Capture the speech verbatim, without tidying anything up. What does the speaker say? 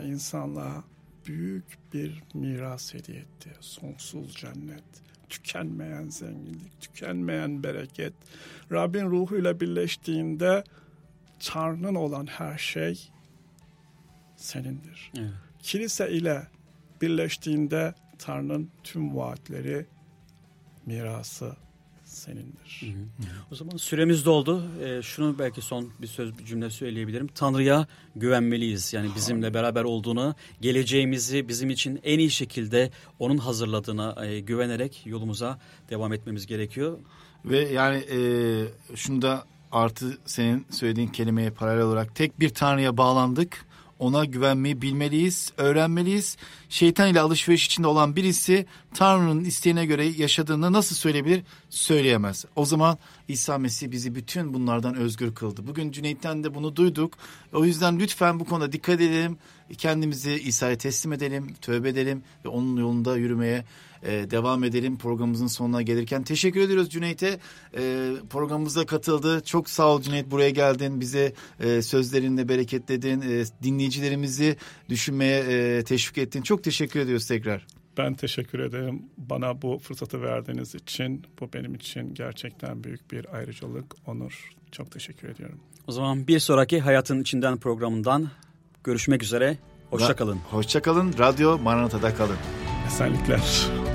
insanlığa büyük bir miras hediye etti. Sonsuz cennet, tükenmeyen zenginlik, tükenmeyen bereket. Rabbin ruhuyla birleştiğinde Tanrı'nın olan her şey senindir. Evet. Kilise ile birleştiğinde Tanrı'nın tüm vaatleri, mirası senindir. Hı hı. O zaman süremiz doldu. Ee, şunu belki son bir söz, bir cümle söyleyebilirim. Tanrı'ya güvenmeliyiz. Yani bizimle beraber olduğunu, geleceğimizi bizim için en iyi şekilde onun hazırladığına e, güvenerek yolumuza devam etmemiz gerekiyor. Ve yani e, şunu da artı senin söylediğin kelimeye paralel olarak tek bir Tanrı'ya bağlandık. Ona güvenmeyi bilmeliyiz, öğrenmeliyiz. Şeytan ile alışveriş içinde olan birisi Tanrı'nın isteğine göre yaşadığını nasıl söyleyebilir? Söyleyemez. O zaman İsa Mesih bizi bütün bunlardan özgür kıldı. Bugün Cüneyt'ten de bunu duyduk. O yüzden lütfen bu konuda dikkat edelim. Kendimizi İsa'ya teslim edelim, tövbe edelim ve onun yolunda yürümeye e, devam edelim. Programımızın sonuna gelirken teşekkür ediyoruz Cüneyt'e. E, programımıza katıldı. Çok sağ ol Cüneyt, buraya geldin. Bize e, sözlerinle bereketledin. E, dinleyicilerimizi düşünmeye e, teşvik ettin. Çok teşekkür ediyoruz tekrar. Ben teşekkür ederim. Bana bu fırsatı verdiğiniz için, bu benim için gerçekten büyük bir ayrıcalık, onur. Çok teşekkür ediyorum. O zaman bir sonraki Hayatın İçinden programından görüşmek üzere. Hoşça kalın. Hoşça kalın. Radyo Maranata'da kalın. Esenlikler.